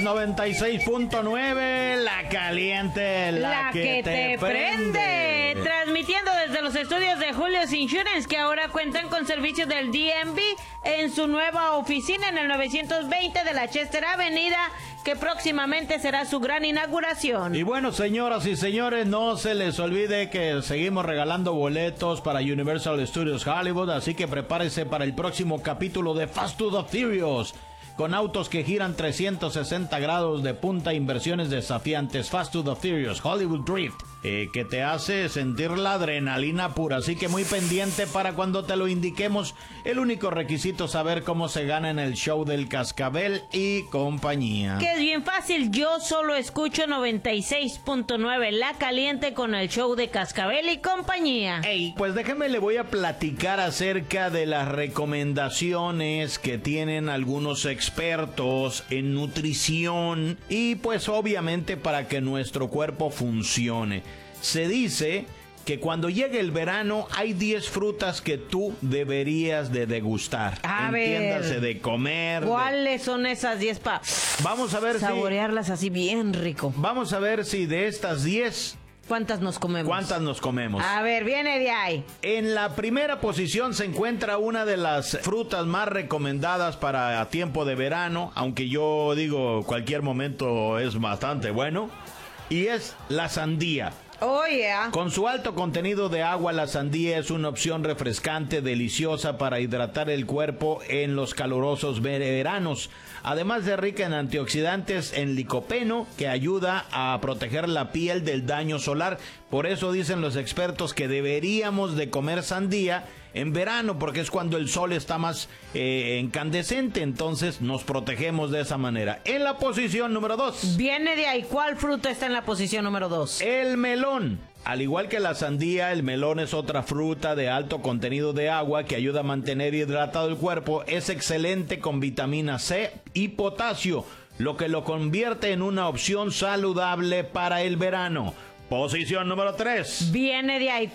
Es 96.9, la caliente, la que te prende. Transmitiendo desde los estudios de Julio's Insurance, que ahora cuentan con servicios del DMV en su nueva oficina en el 920 de la Chester Avenida, que próximamente será su gran inauguración. Y bueno, señoras y señores, no se les olvide que seguimos regalando boletos para Universal Studios Hollywood, así que prepárese para el próximo capítulo de Fast to the Furious, con autos que giran 360 grados de punta, inversiones desafiantes. Fast to the Furious Hollywood Drift, que te hace sentir la adrenalina pura, así que muy pendiente para cuando te lo indiquemos. El único requisito es saber cómo se gana en el show del Cascabel y compañía. Que es bien fácil, yo solo escucho 96.9 La Caliente con el show de Cascabel y compañía. Hey, pues déjeme, le voy a platicar acerca de las recomendaciones que tienen algunos expertos en nutrición y pues obviamente para que nuestro cuerpo funcione. Se dice que cuando llegue el verano hay 10 frutas que tú deberías de degustar. Entiéndase, de comer. ¿Cuáles son esas 10 para vamos a ver saborearlas así bien rico? Vamos a ver si de estas 10... ¿Cuántas nos comemos? A ver, viene de ahí. En la primera posición se encuentra una de las frutas más recomendadas para tiempo de verano, aunque yo digo cualquier momento es bastante bueno, y es la sandía. Oh, yeah. Con su alto contenido de agua, la sandía es una opción refrescante, deliciosa para hidratar el cuerpo en los calurosos veranos. Además de rica en antioxidantes, en licopeno, que ayuda a proteger la piel del daño solar. Por eso dicen los expertos que deberíamos de comer sandía en verano, porque es cuando el sol está más incandescente, entonces nos protegemos de esa manera. En la posición número 2. Viene de ahí. ¿Cuál fruta está en la posición número 2? El melón. Al igual que la sandía, el melón es otra fruta de alto contenido de agua que ayuda a mantener hidratado el cuerpo. Es excelente con vitamina C y potasio, lo que lo convierte en una opción saludable para el verano. Posición número 3. Viene de ahí.